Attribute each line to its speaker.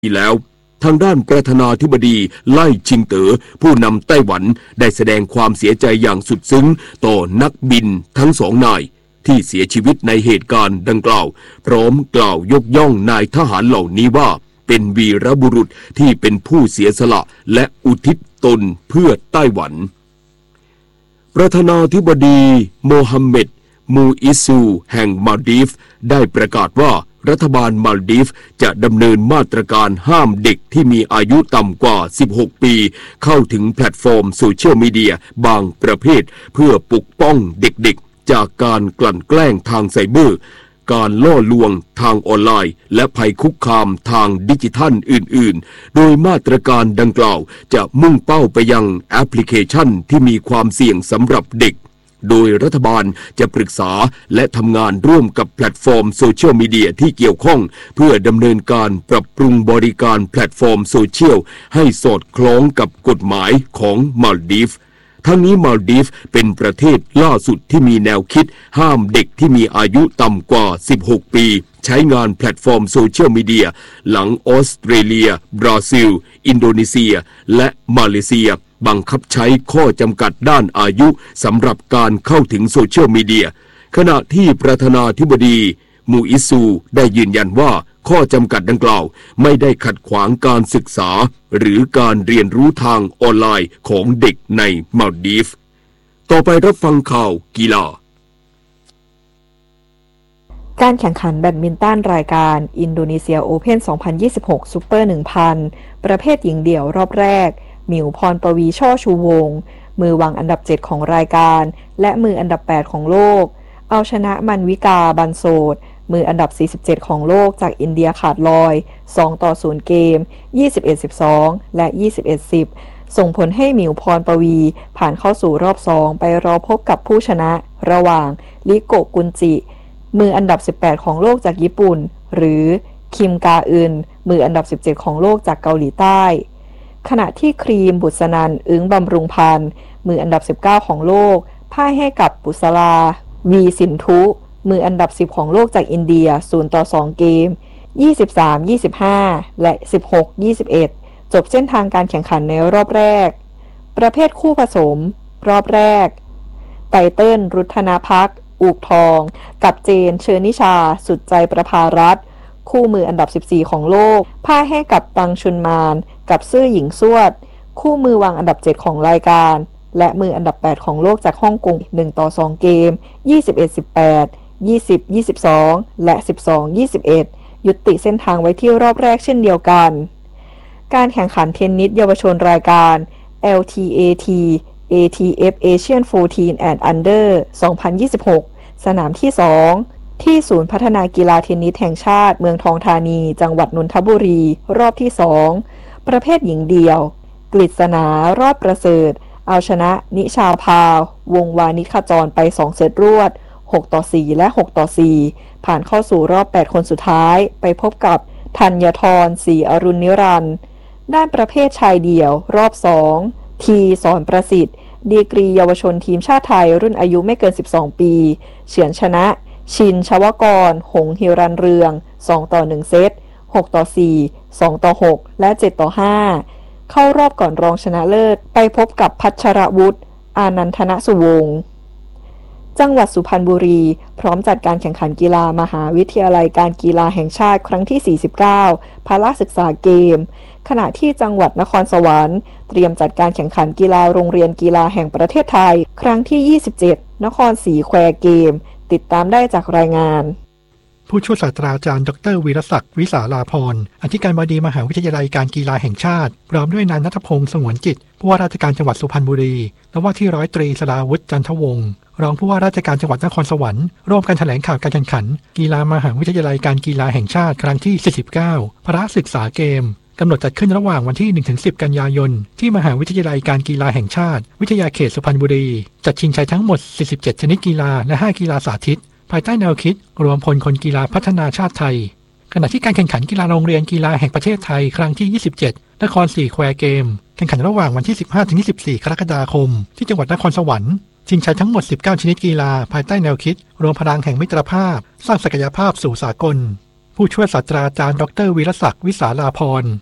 Speaker 1: แล้วทางด้านประธานาธิบดีไล่ชิงเต๋อผู้นำไต้หวันได้แสดงความเสียใจอย่างสุดซึ้งต่อนักบินทั้ง2 นายที่เสียชีวิตในเหตุการณ์ดังกล่าวพร้อมกล่าวยกย่องนายทหารเหล่านี้ว่าเป็นวีรบุรุษที่เป็นผู้เสียสละและอุทิศตนเพื่อไต้หวันประธานาธิบดีโมฮัมเหม็ดมูอิซูแห่งมาลดีฟได้ประกาศว่ารัฐบาลมาลดีฟจะดำเนินมาตรการห้ามเด็กที่มีอายุต่ำกว่า16 ปีเข้าถึงแพลตฟอร์มโซเชียลมีเดียบางประเภทเพื่อปกป้องเด็กๆจากการกลั่นแกล้งทางไซเบอร์การล่อลวงทางออนไลน์และภัยคุกคามทางดิจิทัลอื่นๆโดยมาตรการดังกล่าวจะมุ่งเป้าไปยังแอปพลิเคชันที่มีความเสี่ยงสำหรับเด็กโดยรัฐบาลจะปรึกษาและทำงานร่วมกับแพลตฟอร์มโซเชียลมีเดียที่เกี่ยวข้องเพื่อดำเนินการปรับปรุงบริการแพลตฟอร์มโซเชียลให้สอดคล้องกับกฎหมายของมาลดีฟทั้งนี้มาลดีฟเป็นประเทศล่าสุดที่มีแนวคิดห้ามเด็กที่มีอายุต่ำกว่า16 ปีใช้งานแพลตฟอร์มโซเชียลมีเดียหลังออสเตรเลียบราซิลอินโดนีเซียและมาเลเซียบังคับใช้ข้อจำกัดด้านอายุสำหรับการเข้าถึงโซเชียลมีเดียขณะที่ประธานาธิบดีมูอิซูได้ยืนยันว่าข้อจำกัดดังกล่าวไม่ได้ขัดขวางการศึกษาหรือการเรียนรู้ทางออนไลน์ของเด็กในมาลดีฟต่อไปรับฟังข่าวกีฬา
Speaker 2: การแข่งขันแบดมินตันรายการอินโดนีเซียโอเพ่น 2026 ซูเปอร์ 1,000 ประเภทหญิงเดี่ยวรอบแรกหมิวพรปวีช่อชูวงศ์มือวางอันดับ 7 ของรายการและมืออันดับ 8 ของโลกเอาชนะมันวิกาบันโสดมืออันดับ 47 ของโลกจากอินเดียขาดลอย 2-0 เกม 21-12 และ 21-10 ส่งผลให้หมิวพรปวีผ่านเข้าสู่รอบ 2 ไปรอพบกับผู้ชนะระหว่างริโกะกุนจิมืออันดับ 18 ของโลกจากญี่ปุ่นหรือคิมกาอึนมืออันดับ 17 ของโลกจากเกาหลีใต้ขณะที่ครีมบุษนันท์อึ้งบำรุงพันธ์มืออันดับ 19 ของโลกพ่ายให้กับปุษราวีสินธุมืออันดับ 10 ของโลกจากอินเดีย 0-2 เกม 23-25 และ 16-21 จบเส้นทางการแข่งขันในรอบแรกประเภทคู่ผสมรอบแรกไตเติ้ลรุธนภักดิ์อูกทองกับเจนเชอนิชาสุดใจประภารัตน์คู่มืออันดับ 14 ของโลกพ่ายให้กับตังชุนมานกับซื่อหญิงซวดคู่มือวางอันดับ 7 ของรายการและมืออันดับ 8 ของโลกจากฮ่องกง 1-2 เกม 21-18 20-22 และ 12-21 ยุติเส้นทางไว้ที่รอบแรกเช่นเดียวกันการแข่งขันเทนนิสเยาวชนรายการ LTAT ATF Asian 14 and Under 2026 สนามที่ 2 ที่ศูนย์พัฒนากีฬาเทนนิสแห่งชาติเมืองทองธานีจังหวัดนนทบุรีรอบที่ 2 ประเภทหญิงเดี่ยวกฤษณารอดประเสริฐเอาชนะนิชาภาวงวานิขจรไป2เซตรวด 6-4 และ 6-4 ผ่านเข้าสู่รอบ8คนสุดท้ายไปพบกับธัญธรศรีอรุณนิรันดร์ด้านประเภทชายเดี่ยวรอบ2ทีสอนประสิทธิ์ดีกรีเยาวชนทีมชาติไทยรุ่นอายุไม่เกิน12ปีเฉือนชนะชินชวกรหงหิรันเรือง2-1 เซต 6-4 2-6 และ 7-5 เข้ารอบก่อนรองชนะเลิศไปพบกับพัชรวุฒิอานันทนสุวงศ์จังหวัดสุพรรณบุรีพร้อมจัดการแข่งขันกีฬามหาวิทยาลัยการกีฬาแห่งชาติครั้งที่49พละศึกษาเกมขณะที่จังหวัดนครสวรรค์เตรียมจัดการแข่งขันกีฬาโรงเรียนกีฬาแห่งประเทศไทยครั้งที่27นครศรีแควเกมติดตามได้จากรายงาน
Speaker 3: ผู้ช่วยศาสตราจารย์ดร.วีรศักดิ์วิสาลาภรณ์อธิการบดีมหาวิทยาลัยการกีฬาแห่งชาติพร้อมด้วยนายณัฐพงษ์สงวนจิตผู้ว่าราชการจังหวัดสุพรรณบุรีและว่าที่100 ตรีสราวุฒิจันทวงศ์รองผู้ว่าราชการจังหวัดนครสวรรค์ร่วมกันแถลงข่าวการแข่งขันกีฬามหาวิทยาลัยการกีฬาแห่งชาติครั้งที่49พละศึกษาเกมกำหนดจัดขึ้นระหว่างวันที่ 1-10 กันยายนที่มหาวิทยาลัยการกีฬาแห่งชาติวิทยาเขตสุพรรณบุรีจัดชิงชัยทั้งหมด47ชนิดกีฬาและ5กีฬาสาธิตภายใต้แนวคิดรวมพลคนกีฬาพัฒนาชาติไทยขณะที่การแข่งขันกีฬาโรงเรียนกีฬาแห่งประเทศไทยครั้งที่27นครศรีแควเกมแข่งขันระหว่างวันที่ 15-24 กรกฎาคมที่จังหวัดนครสวรรค์ชิงชัยทั้งหมด19ชนิดกีฬาภายใต้แนวคิดรวมพลังแห่งมิตรภาพสร้างศักยภาพสู่สากลผผู้ช่วยศาสตราจารย์ดรวีรศักดิ์วิสาลาพร